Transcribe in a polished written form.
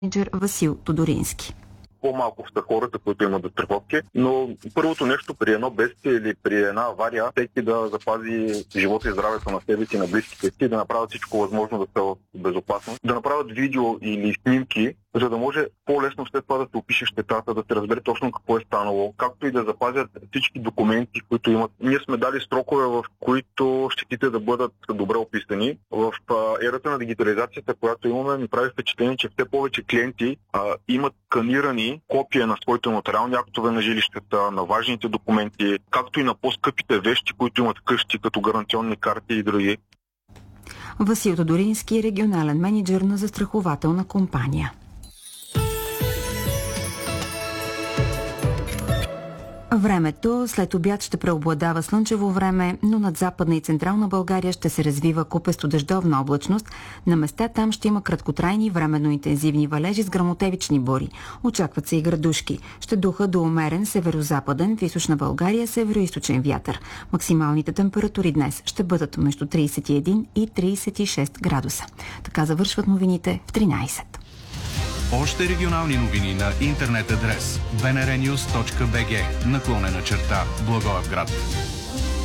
менеджер Васил Тодорински. По-малко са хората, които имат застраховки, но първото нещо при едно бедствие или при една авария, всеки да запази живота и здравето на себе си, на близките си, да направят всичко възможно да са в безопасност, да направят видео или снимки, за да може по-лесно след това да се опише щетата, да се разбере точно какво е станало, както и да запазят всички документи, които имат. Ние сме дали срокове, в които щетите да бъдат добре описани. В ерата на дигитализацията, която имаме, ми прави впечатление, че все повече клиенти имат сканирани копия на своите нотариални актове на жилищата, на важните документи, както и на по-скъпите вещи, които имат къщи, като гаранционни карти и други. Васил Тодорински, регионален менеджер на застрахователна компания. Времето след обяд ще преобладава слънчево време, но над Западна и Централна България ще се развива купесто дъждовна облачност. На места там ще има краткотрайни временно интензивни валежи с гръмотевични бури. Очакват се и градушки. Ще духа до умерен северо-западен в източна България северо-источен вятър. Максималните температури днес ще бъдат между 31 и 36 градуса. Така завършват новините в 13. Още регионални новини на интернет адрес bnrnews.bg / Благоевград.